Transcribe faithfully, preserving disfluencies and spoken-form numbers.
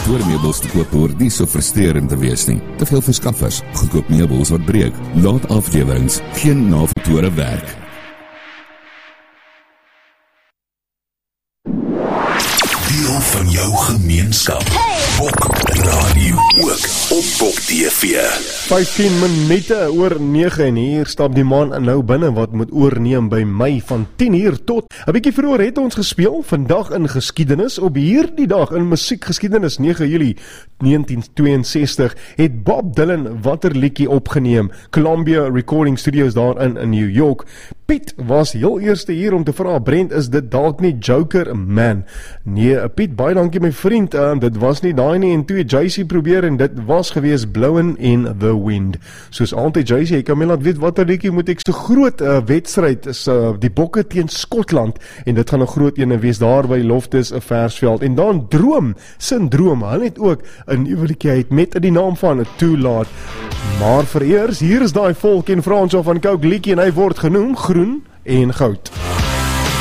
Kantoormeubels te koop hoor nie so frustrerend te wees nie. Te veel verskaffers, goedkoop meubels wat breek, laat aflewerings, geen navektore werk. Deel van jou gemeenskap. Bok Radio ook op Bok T V. vyftien minute oor nege en hier stap die man nou binne wat moet oorneem by my van tien uur tot. 'n Bietjie vroeër het ons gespeel, vandag in geskiedenis, op hierdie dag in musiekgeskiedenis, nege Julie negentien tweeënsestig, het Bob Dylan watter liedjie opgeneem, Columbia Recording Studios daar in, in New York. Piet was heel eerste hier om te vra, Brent, is dit dalk nie Joker Man? Nee, Piet, baie dankie my vriend, uh, dit was nie daai nie, en toe het J C probeer en dit was gewees Blowin' in the Wind. Soos altyd J C, ek kan my laat weet watter liedjie moet ek, so groot uh, wedstryd is uh, die Bokke teen Skotland, en dit gaan 'n groot ene wees daar by Loftus 'n Versveld, en dan Droom, Syndroom, hulle het ook 'n nuwe liedjie uit met die naam van Too Late. Maar vereers, hier is daai volk en Frans van Coke liedjie en hy word genoem Groen en Goud.